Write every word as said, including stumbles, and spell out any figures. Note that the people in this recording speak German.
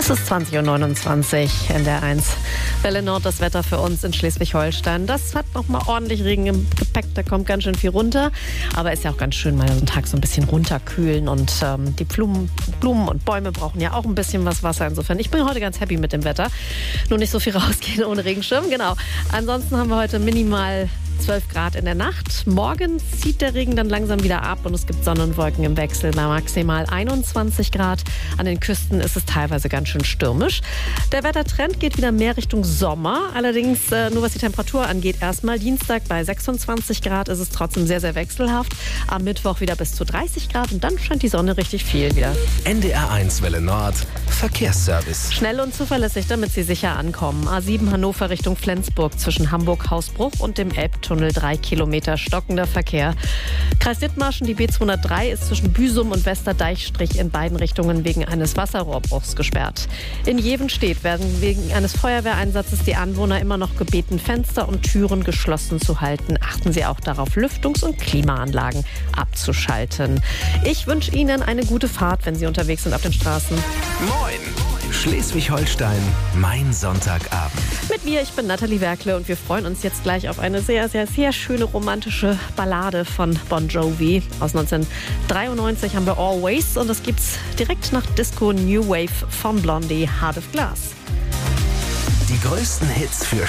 Es ist zwanzig Uhr neunundzwanzig in der eins. Welle Nord, das Wetter für uns in Schleswig-Holstein. Das hat nochmal ordentlich Regen im Gepäck, da kommt ganz schön viel runter. Aber ist ja auch ganz schön, mal am Tag so ein bisschen runterkühlen. Und ähm, die Blumen, Blumen und Bäume brauchen ja auch ein bisschen was Wasser. Insofern, ich bin heute ganz happy mit dem Wetter. Nur nicht so viel rausgehen ohne Regenschirm, genau. Ansonsten haben wir heute minimal zwölf Grad in der Nacht. Morgen zieht der Regen dann langsam wieder ab und es gibt Sonne und Wolken im Wechsel bei maximal einundzwanzig Grad. An den Küsten ist es teilweise ganz schön stürmisch. Der Wettertrend geht wieder mehr Richtung Sommer. Allerdings äh, nur was die Temperatur angeht. Erstmal Dienstag bei sechsundzwanzig Grad ist es trotzdem sehr, sehr wechselhaft. Am Mittwoch wieder bis zu dreißig Grad und dann scheint die Sonne richtig viel wieder. N D R eins Welle Nord Verkehrsservice. Schnell und zuverlässig, damit Sie sicher ankommen. A sieben Hannover Richtung Flensburg zwischen Hamburg-Hausbruch und dem Elbtunnel drei Kilometer stockender Verkehr. Kreis Dithmarschen, die B zweihundertdrei ist zwischen Büsum und Westerdeichstrich in beiden Richtungen wegen eines Wasserrohrbruchs gesperrt. In Jevenstedt werden wegen eines Feuerwehreinsatzes die Anwohner immer noch gebeten, Fenster und Türen geschlossen zu halten. Achten Sie auch darauf, Lüftungs- und Klimaanlagen abzuschalten. Ich wünsche Ihnen eine gute Fahrt, wenn Sie unterwegs sind auf den Straßen. Moin! Schleswig-Holstein, mein Sonntagabend. Mit mir, ich bin Nathalie Werkle und wir freuen uns jetzt gleich auf eine sehr, sehr, sehr schöne romantische Ballade von Bon Jovi. Aus neunzehnhundertdreiundneunzig haben wir Always und das gibt's direkt nach Disco New Wave von Blondie, Heart of Glass. Die größten Hits für